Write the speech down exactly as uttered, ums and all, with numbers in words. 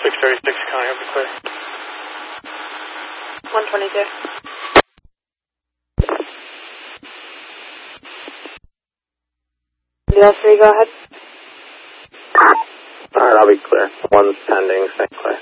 six thirty-six, calling over clear. one twenty-two. D L three, go ahead. Alright, I'll be clear. One's pending, stay clear.